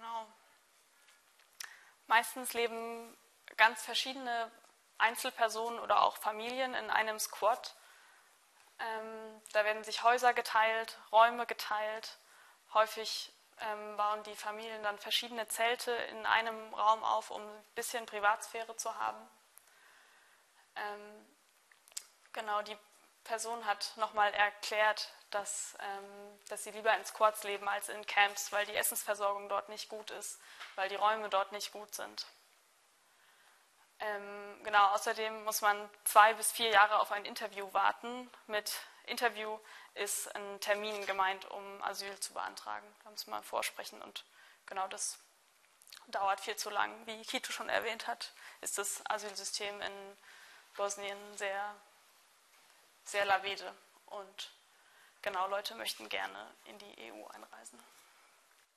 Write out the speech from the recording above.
Genau. Meistens leben ganz verschiedene Einzelpersonen oder auch Familien in einem Squad. Da werden sich Häuser geteilt, Räume geteilt. Häufig bauen die Familien dann verschiedene Zelte in einem Raum auf, um ein bisschen Privatsphäre zu haben. Genau, die Person hat nochmal erklärt, dass sie lieber in Squads leben als in Camps, weil die Essensversorgung dort nicht gut ist, weil die Räume dort nicht gut sind. Genau, außerdem muss man 2 bis 4 Jahre auf ein Interview warten. Mit Interview ist ein Termin gemeint, um Asyl zu beantragen. Da muss man vorsprechen und genau das dauert viel zu lang. Wie Kito schon erwähnt hat, ist das Asylsystem in Bosnien sehr, sehr lavede und genau, Leute möchten gerne in die EU einreisen.